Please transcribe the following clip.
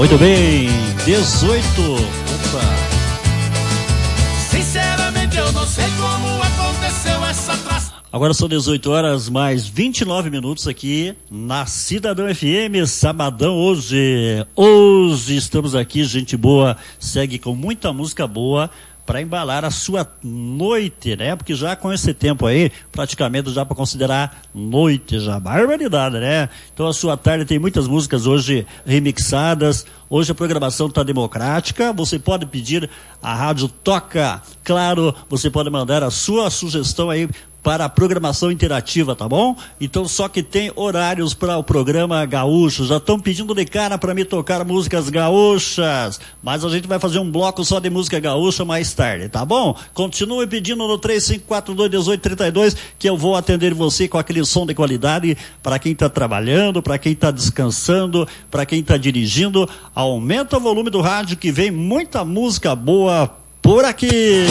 Muito bem, 18. Opa. Sinceramente eu não sei como aconteceu essa traça. Agora são 18 horas mais 29 minutos aqui na Cidadão FM, sabadão hoje. Hoje estamos aqui, gente boa, segue com muita música boa para embalar a sua noite, né? Porque já com esse tempo aí, praticamente já para considerar noite, já barbaridade, né? Então a sua tarde tem muitas músicas hoje remixadas. Hoje a programação está democrática, você pode pedir, a rádio toca, claro, você pode mandar a sua sugestão aí para a programação interativa, tá bom? Então só que tem horários para o programa gaúcho, já estão pedindo de cara para me tocar músicas gaúchas, mas a gente vai fazer um bloco só de música gaúcha mais tarde, tá bom? Continue pedindo no 35421832 que eu vou atender você com aquele som de qualidade para quem está trabalhando, para quem está descansando, para quem está dirigindo. Aumenta o volume do rádio que vem muita música boa por aqui.